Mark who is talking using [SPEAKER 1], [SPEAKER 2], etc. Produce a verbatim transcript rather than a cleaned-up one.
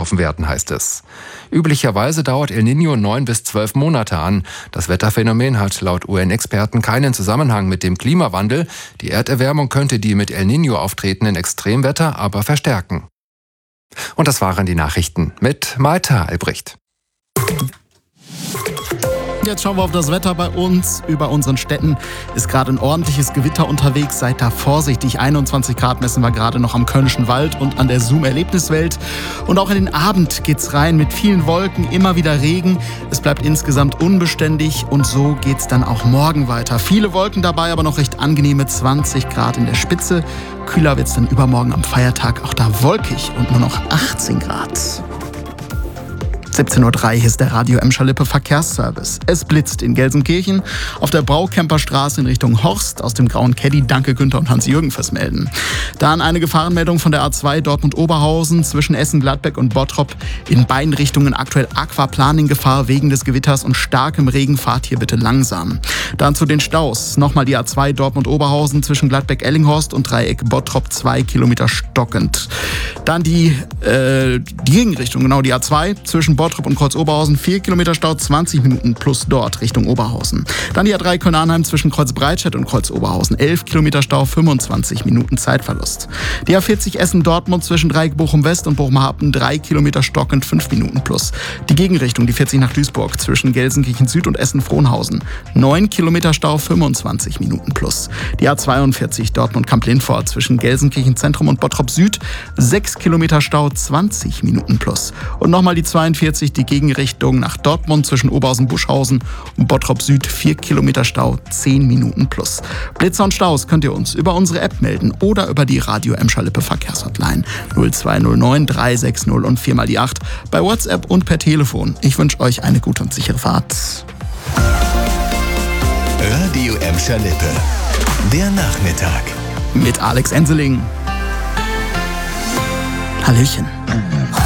[SPEAKER 1] unterlaufen werden, heißt es. Üblicherweise dauert El Niño neun bis zwölf Monate an. Das Wetterphänomen hat laut U N-Experten keinen Zusammenhang mit dem Klimawandel. Die Erderwärmung könnte die mit El Niño auftretenden Extremwetter aber verstärken. Und das waren die Nachrichten mit Maita Albrecht.
[SPEAKER 2] Jetzt schauen wir auf das Wetter bei uns. Über unseren Städten ist gerade ein ordentliches Gewitter unterwegs. Seid da vorsichtig. einundzwanzig Grad messen wir gerade noch am Kölnischen Wald und an der Zoom-Erlebniswelt. Und auch in den Abend geht's rein mit vielen Wolken, immer wieder Regen. Es bleibt insgesamt unbeständig und so geht's dann auch morgen weiter. Viele Wolken dabei, aber noch recht angenehme zwanzig Grad in der Spitze. Kühler wird's dann übermorgen am Feiertag auch da wolkig und nur noch achtzehn Grad. siebzehn Uhr drei, hier ist der Radio Emscher-Lippe Verkehrsservice. Es blitzt in Gelsenkirchen auf der Braukemperstraße in Richtung Horst. Aus dem grauen Caddy danke Günther und Hans-Jürgen fürs Melden. Dann eine Gefahrenmeldung von der A zwei Dortmund-Oberhausen zwischen Essen-Gladbeck und Bottrop. In beiden Richtungen aktuell Aquaplaning-Gefahr wegen des Gewitters und starkem Regen. Fahrt hier bitte langsam. Dann zu den Staus. Nochmal die A zwei Dortmund-Oberhausen zwischen Gladbeck-Ellinghorst und Dreieck Bottrop, zwei Kilometer stockend. Dann die, äh, die Gegenrichtung, genau die A zwei zwischen Bottrop Bottrop und Kreuz-Oberhausen, vier Kilometer Stau, zwanzig Minuten plus dort Richtung Oberhausen. Dann die A drei Köln-Arnheim zwischen Kreuz-Breitscheid und Kreuz-Oberhausen, elf Kilometer Stau, fünfundzwanzig Minuten Zeitverlust. Die A vierzig Essen-Dortmund zwischen Dreieck Bochum-West und Bochum-Hapen, drei Kilometer stockend, fünf Minuten plus. Die Gegenrichtung, die vierzig nach Duisburg zwischen Gelsenkirchen-Süd und Essen-Frohnhausen, neun Kilometer Stau, fünfundzwanzig Minuten plus. Die A zweiundvierzig Dortmund-Kamp-Lindfort zwischen Gelsenkirchen-Zentrum und Bottrop-Süd, sechs Kilometer Stau, zwanzig Minuten plus. Und nochmal die zweiundvierzig, die Gegenrichtung nach Dortmund zwischen Oberhausen-Buschhausen und Bottrop Süd, vier Kilometer Stau, zehn Minuten plus. Blitzer und Staus könnt ihr uns über unsere App melden oder über die Radio Emscher-Lippe Verkehrshotline null zwei null neun drei sechs null und vier mal die acht bei WhatsApp und per Telefon. Ich wünsche euch eine gute und sichere Fahrt.
[SPEAKER 3] Radio Emscher-Lippe, der Nachmittag.
[SPEAKER 2] Mit Alex Enseling. Hallöchen.